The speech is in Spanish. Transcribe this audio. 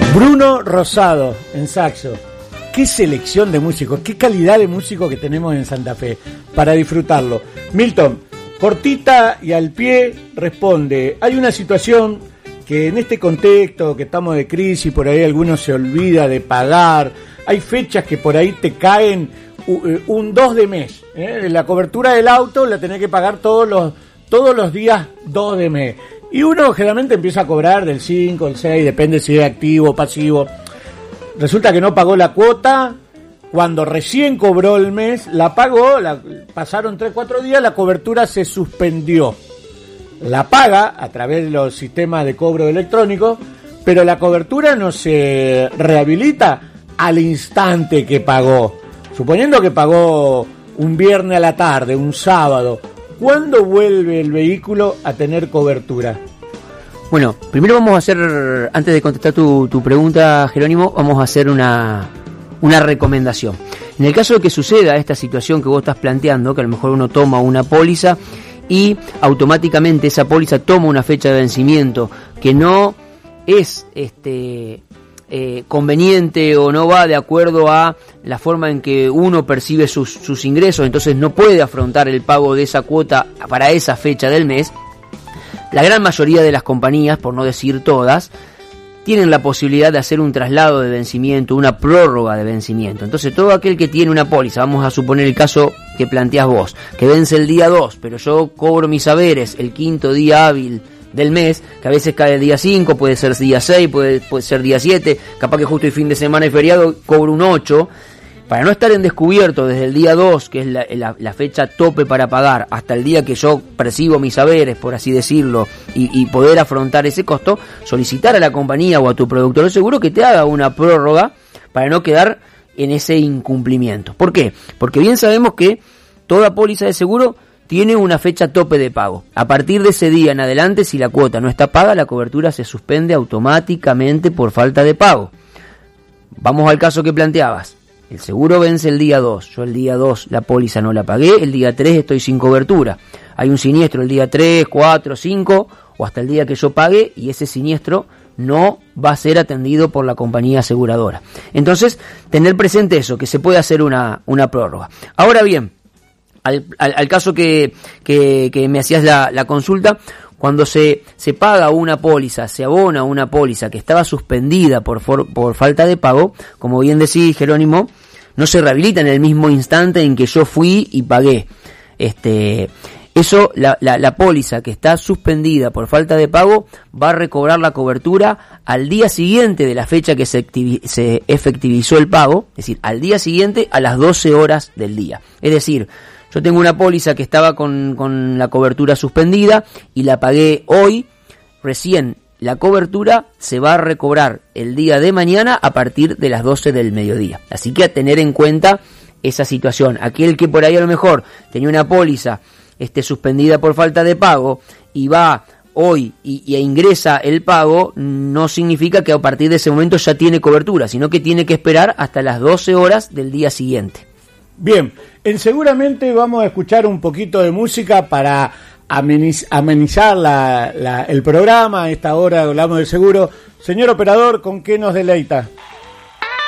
Bruno Rosado en saxo. Qué selección de músicos, qué calidad de músicos que tenemos en Santa Fe para disfrutarlo. Milton, cortita y al pie, responde: hay una situación que en este contexto que estamos de crisis, por ahí alguno se olvida de pagar, hay fechas que por ahí te caen un 2 de mes, la cobertura del auto la tenés que pagar todos los días 2 de mes. Y uno generalmente empieza a cobrar del 5, el 6, depende si es activo o pasivo. Resulta que no pagó la cuota, cuando recién cobró el mes, la pagó, pasaron 3-4 días, la cobertura se suspendió. La paga a través de los sistemas de cobro electrónico, pero la cobertura no se rehabilita al instante que pagó. Suponiendo que pagó un viernes a la tarde, un sábado, ¿cuándo vuelve el vehículo a tener cobertura? Bueno, primero vamos a hacer, antes de contestar tu pregunta, Jerónimo, vamos a hacer una recomendación. En el caso de que suceda esta situación que vos estás planteando, que a lo mejor uno toma una póliza y automáticamente esa póliza toma una fecha de vencimiento que no es conveniente o no va de acuerdo a la forma en que uno percibe sus ingresos, entonces no puede afrontar el pago de esa cuota para esa fecha del mes. La gran mayoría de las compañías, por no decir todas, tienen la posibilidad de hacer un traslado de vencimiento, una prórroga de vencimiento. Entonces todo aquel que tiene una póliza, vamos a suponer el caso que planteás vos, que vence el día 2, pero yo cobro mis haberes el quinto día hábil del mes, que a veces cae el día 5, puede ser día 6, puede ser día 7, capaz que justo el fin de semana y feriado cobro un 8, para no estar en descubierto desde el día 2, que es la fecha tope para pagar, hasta el día que yo percibo mis haberes, por así decirlo, y poder afrontar ese costo, solicitar a la compañía o a tu productor de seguro que te haga una prórroga para no quedar en ese incumplimiento. ¿Por qué? Porque bien sabemos que toda póliza de seguro tiene una fecha tope de pago. A partir de ese día en adelante, si la cuota no está paga, la cobertura se suspende automáticamente por falta de pago. Vamos al caso que planteabas. El seguro vence el día 2. Yo el día 2 la póliza no la pagué, el día 3 estoy sin cobertura. Hay un siniestro el día 3, 4, 5 o hasta el día que yo pague y ese siniestro no va a ser atendido por la compañía aseguradora. Entonces, tener presente eso, que se puede hacer una prórroga. Ahora bien, al caso que me hacías la consulta, cuando se paga una póliza, se abona una póliza que estaba suspendida por falta de pago, como bien decís, Jerónimo, no se rehabilita en el mismo instante en que yo fui y pagué. La póliza que está suspendida por falta de pago va a recobrar la cobertura al día siguiente de la fecha que se efectivizó el pago, es decir, al día siguiente a las 12 horas del día. Es decir, yo tengo una póliza que estaba con la cobertura suspendida y la pagué hoy, recién la cobertura se va a recobrar el día de mañana a partir de las 12 del mediodía. Así que a tener en cuenta esa situación. Aquel que por ahí a lo mejor tenía una póliza suspendida por falta de pago y va hoy e ingresa el pago, no significa que a partir de ese momento ya tiene cobertura, sino que tiene que esperar hasta las 12 horas del día siguiente. Bien, seguramente vamos a escuchar un poquito de música para amenizar el programa. A esta hora hablamos de seguro. Señor operador, ¿con qué nos deleita?